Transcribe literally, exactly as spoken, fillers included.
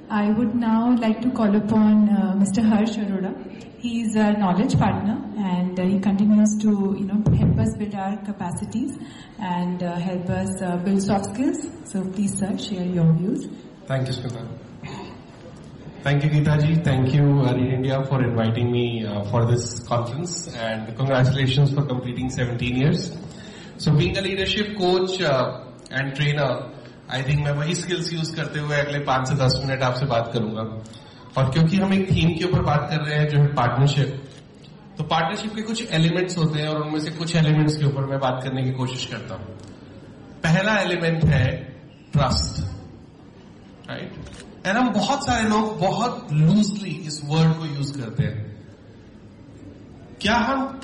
I would now like to call upon uh, Mister Harsh Arora. He is a knowledge partner, and uh, he continues to, you know, help us build our capacities and uh, help us uh, build soft skills. So please, sir, share your views. Thank you, Smita. Thank you, Geeta ji. Thank you, Read India, for inviting me uh, for this conference, and congratulations for completing seventeen years. So, being a leadership coach uh, and trainer, I think मैं वही skills use करते हुए अगले पाँच से दस minute आपसे बात करूंगा. और क्योंकि हम एक थीम के ऊपर बात कर रहे हैं जो है पार्टनरशिप, तो पार्टनरशिप के कुछ एलिमेंट्स होते हैं और उनमें से कुछ एलिमेंट्स के ऊपर मैं बात करने की कोशिश करता हूं. पहला एलिमेंट है ट्रस्ट, राइट. एंड हम बहुत सारे लोग बहुत लूजली इस वर्ड को यूज करते हैं. क्या हम